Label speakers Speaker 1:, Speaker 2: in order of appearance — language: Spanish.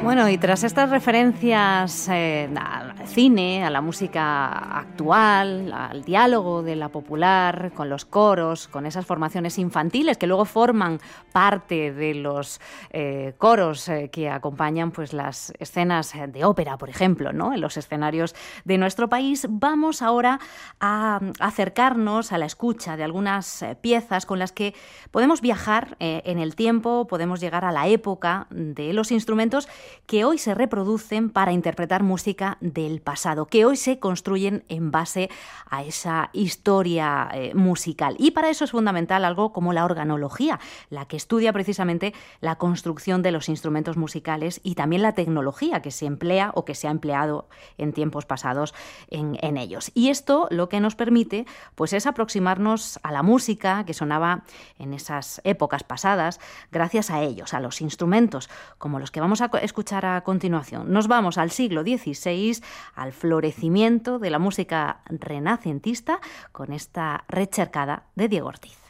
Speaker 1: Bueno, y tras estas referencias al cine, a la música actual, al diálogo de la popular, con los coros, con esas formaciones infantiles que luego forman parte de los coros que acompañan pues, las escenas de ópera, por ejemplo, ¿no? En los escenarios de nuestro país, vamos ahora a acercarnos a la escucha de algunas piezas con las que podemos viajar en el tiempo, podemos llegar a la época de los instrumentos que hoy se reproducen para interpretar música del pasado, que hoy se construyen en base a esa historia musical. Y para eso es fundamental algo como la organología, la que estudia precisamente la construcción de los instrumentos musicales y también la tecnología que se emplea o que se ha empleado en tiempos pasados en ellos. Y esto lo que nos permite pues, es aproximarnos a la música que sonaba en esas épocas pasadas gracias a ellos, a los instrumentos, como los que vamos a escuchar a continuación. Nos vamos al siglo XVI, al florecimiento de la música renacentista, con esta Recercada de Diego Ortiz.